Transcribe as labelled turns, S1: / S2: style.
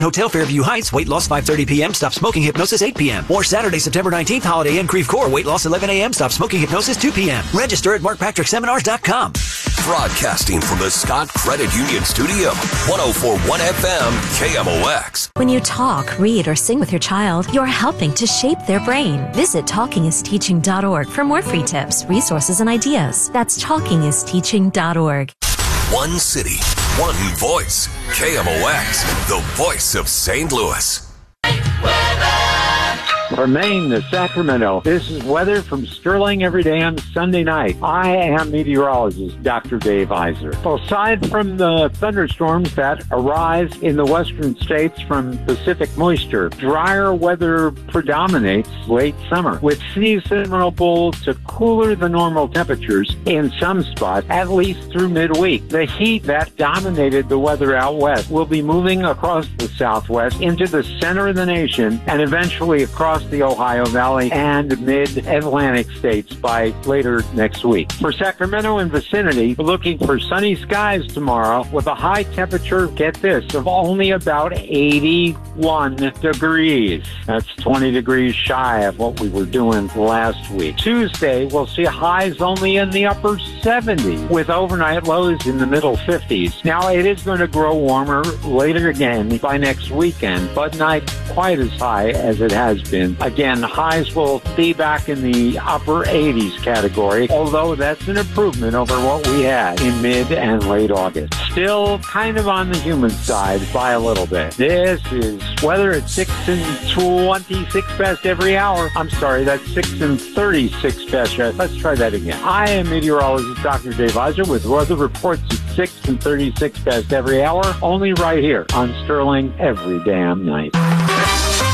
S1: Hotel Fairview Heights, weight loss 5:30 p.m., stop smoking hypnosis 8 p.m. Or Saturday, September 19th, Holiday Inn Creve Coeur, weight loss 11 a.m., stop smoking hypnosis 2 p.m. Register at markpatrickseminars.com.
S2: Broadcasting from the Scott Credit Union Studio, 104.1 FM, KMOX.
S3: When you talk, read, or sing with your child, you're helping to shape their brain. Visit TalkingIsTeaching.org for more free tips, resources, and ideas. That's TalkingIsTeaching.org.
S2: One city, one voice. KMOX, the voice of St. Louis.
S4: From Maine to Sacramento, this is weather from Sterling every day on Sunday night. I am meteorologist Dr. Dave Iser. Aside from the thunderstorms that arise in the western states from Pacific moisture, drier weather predominates late summer, with seasonable to cooler than normal temperatures in some spots, at least through midweek. The heat that dominated the weather out west will be moving across the southwest into the center of the nation and eventually across the Ohio Valley and mid-Atlantic states by later next week. For Sacramento and vicinity, we're looking for sunny skies tomorrow with a high temperature, get this, of only about 81 degrees. That's 20 degrees shy of what we were doing last week. Tuesday, we'll see highs only in the upper 70s with overnight lows in the middle 50s. Now, it is going to grow warmer later again by next weekend, but not quite as high as it has been. Again, highs will be back in the upper 80s category, although that's an improvement over what we had in mid and late August. Still kind of on the humid side by a little bit. This is weather at 6 and 26 past every hour. I'm sorry, that's 6 and 36 past. Let's try that again. I am meteorologist Dr. Dave Iser with weather reports at 6 and 36 past every hour, only right here on Sterling every damn night.